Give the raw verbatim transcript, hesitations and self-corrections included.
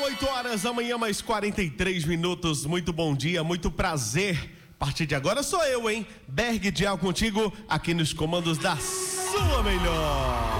São oito horas da manhã, mais quarenta e três minutos. Muito bom dia, muito prazer. A partir de agora sou eu, hein? Berg Dial contigo, aqui nos comandos da sua melhor.